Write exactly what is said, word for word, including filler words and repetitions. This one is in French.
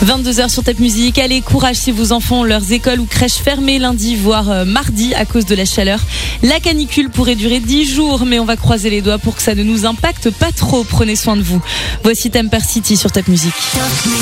vingt-deux heures sur Top Music. Allez, courage si vos enfants ont leurs écoles ou crèches fermées lundi, voire euh, mardi à cause de la chaleur. La canicule pourrait durer dix jours, mais on va croiser les doigts pour que ça ne nous impacte pas trop. Prenez soin de vous. Voici Temper City sur Top Music.